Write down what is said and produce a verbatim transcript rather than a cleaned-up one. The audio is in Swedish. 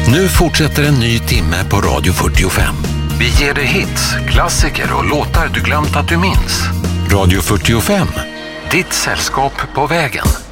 Nu fortsätter en ny timme på Radio fyrtiofem. Vi ger dig hits, klassiker och låtar du glömt att du minns. Radio fyrtiofem, ditt sällskap på vägen.